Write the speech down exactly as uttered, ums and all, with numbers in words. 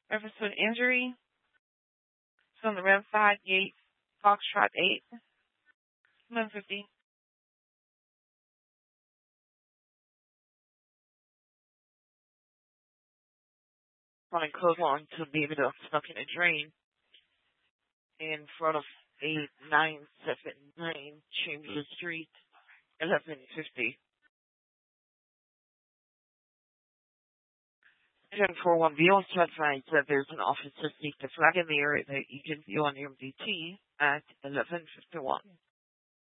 Reference to an injury. It's on the red side, gate, Foxtrot eight. eleven fifty. Running clothesline to be able to stuck in a drain in front of eight nine seven nine Chambers Street, eleven fifty. ten four one B also advised that there's an officer safety flag in the area that you can view on your M D T at eleven fifty-one.